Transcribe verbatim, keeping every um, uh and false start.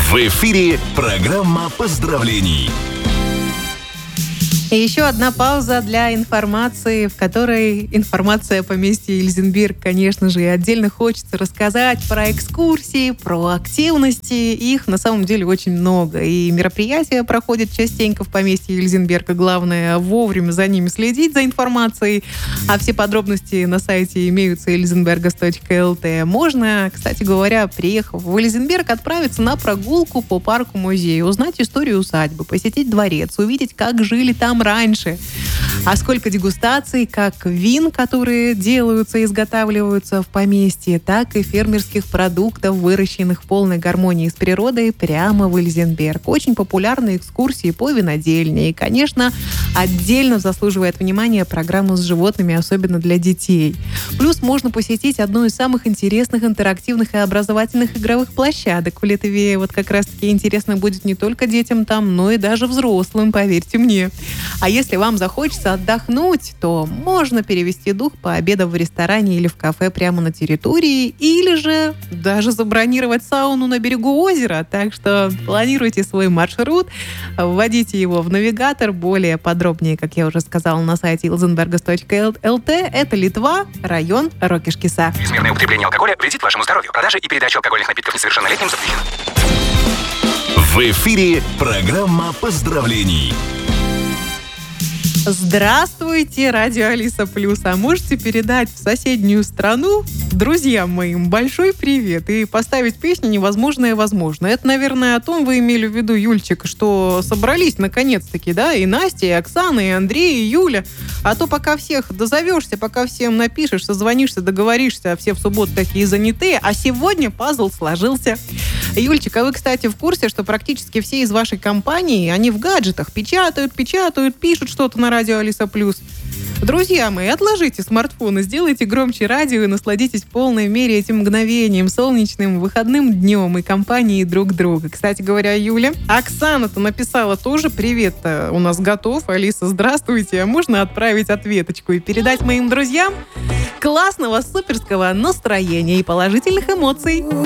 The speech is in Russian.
В эфире программа поздравлений. И еще одна пауза для информации, в которой информация о поместье Эльзенберг, конечно же, и отдельно хочется рассказать про экскурсии, про активности. Их на самом деле очень много. И мероприятия проходят частенько в поместье Эльзенберга. Главное вовремя за ними следить, за информацией. А все подробности на сайте имеются эльзенбергас точка эл ти. Можно, кстати говоря, приехав в Эльзенберг, отправиться на прогулку по парку-музею, узнать историю усадьбы, посетить дворец, увидеть, как жили там раньше. А сколько дегустаций, как вин, которые делаются и изготавливаются в поместье, так и фермерских продуктов, выращенных в полной гармонии с природой прямо в Эльзенберг. Очень популярные экскурсии по винодельне. И, конечно, отдельно заслуживает внимания программа с животными, особенно для детей. Плюс можно посетить одну из самых интересных интерактивных и образовательных игровых площадок в Литве. Вот как раз-таки интересно будет не только детям там, но и даже взрослым, поверьте мне. А если вам захочется отдохнуть, то можно перевести дух, пообедав в ресторане или в кафе прямо на территории, или же даже забронировать сауну на берегу озера. Так что планируйте свой маршрут, вводите его в навигатор. Более подробнее, как я уже сказала, на сайте эльзенбергас точка эл ти. Это Литва, район Рокишкиса. Чрезмерное употребление алкоголя вредит вашему здоровью. Продажа и передача алкогольных напитков несовершеннолетним запрещена. В эфире программа поздравлений. Здравствуйте, радио Алиса Плюс. А можете передать в соседнюю страну друзьям моим большой привет и поставить песню «Невозможное возможно». Это, наверное, о том вы имели в виду, Юльчик, что собрались наконец-таки, да, и Настя, и Оксана, и Андрей, и Юля. А то пока всех дозовешься, пока всем напишешь, созвонишься, договоришься, а все в субботу такие занятые, а сегодня пазл сложился. Юльчик, а вы, кстати, в курсе, что практически все из вашей компании, они в гаджетах печатают, печатают, пишут что-то на радио Алиса Плюс? Друзья мои, отложите смартфон и сделайте громче радио и насладитесь в полной мере этим мгновением, солнечным выходным днем и компанией друг друга. Кстати говоря, Юля, Оксана-то написала тоже привет у нас готов. Алиса, здравствуйте. А можно отправить ответочку и передать моим друзьям классного, суперского настроения и положительных эмоций?